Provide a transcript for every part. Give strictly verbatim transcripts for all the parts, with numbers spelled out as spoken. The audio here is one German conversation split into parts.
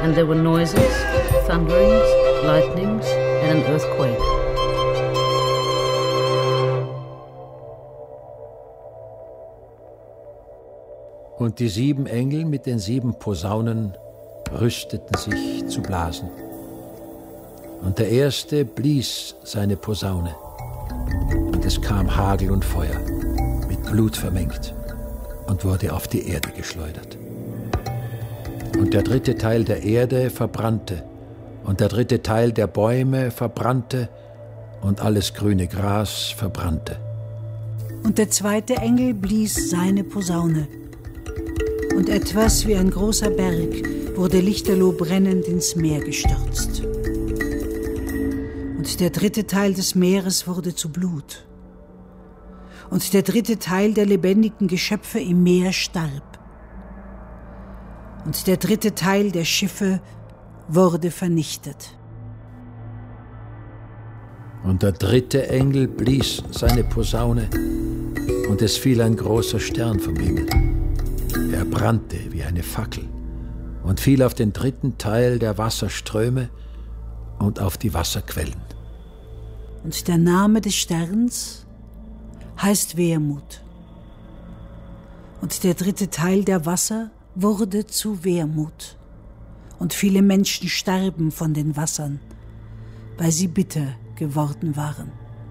and there were noises, thunderings, lightnings, and an earthquake. Und die sieben Engel mit den sieben Posaunen rüsteten sich zu blasen. Und der erste blies seine Posaune. Und es kam Hagel und Feuer, mit Blut vermengt, und wurde auf die Erde geschleudert. Und der dritte Teil der Erde verbrannte, und der dritte Teil der Bäume verbrannte, und alles grüne Gras verbrannte. Und der zweite Engel blies seine Posaune. Und etwas wie ein großer Berg wurde lichterloh brennend ins Meer gestürzt. Und der dritte Teil des Meeres wurde zu Blut. Und der dritte Teil der lebendigen Geschöpfe im Meer starb. Und der dritte Teil der Schiffe wurde vernichtet. Und der dritte Engel blies seine Posaune, und es fiel ein großer Stern vom Himmel. Er brannte wie eine Fackel und fiel auf den dritten Teil der Wasserströme und auf die Wasserquellen. Und der Name des Sterns heißt Wermut. Und der dritte Teil der Wasser wurde zu Wermut. Und viele Menschen starben von den Wassern, weil sie bitter geworden waren.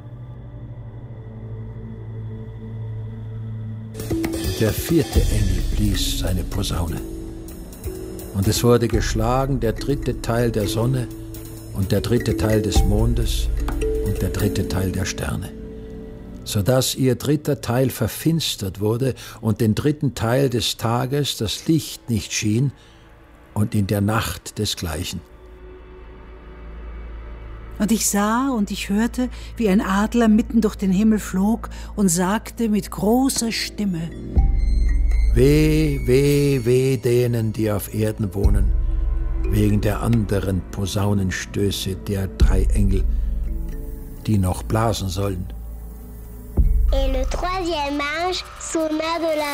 Der vierte Engel blies seine Posaune. Und es wurde geschlagen der dritte Teil der Sonne und der dritte Teil des Mondes und der dritte Teil der Sterne, sodass ihr dritter Teil verfinstert wurde und den dritten Teil des Tages das Licht nicht schien und in der Nacht desgleichen. Und ich sah und ich hörte, wie ein Adler mitten durch den Himmel flog und sagte mit großer Stimme: Weh, weh, weh denen, die auf Erden wohnen, wegen der anderen Posaunenstöße der drei Engel, die noch blasen sollen. Et le troisième ange sonna de la